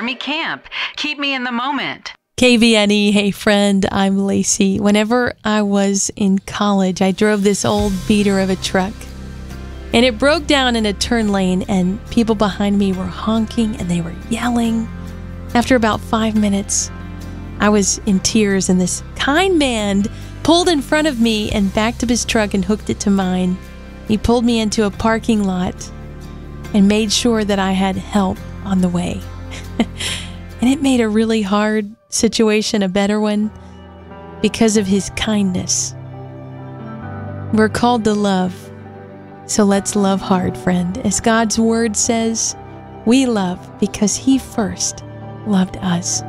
me camp. Keep me in the moment. KVNE, hey friend, I'm Lacey. Whenever I was in college, I drove this old beater of a truck. And it broke down in a turn lane, and people behind me were honking and they were yelling. After about 5 minutes, I was in tears, and this kind man pulled in front of me and backed up his truck and hooked it to mine. He pulled me into a parking lot and made sure that I had help on the way. And it made a really hard situation a better one because of his kindness. We're called to love. So let's love hard, friend. As God's word says, we love because He first loved us.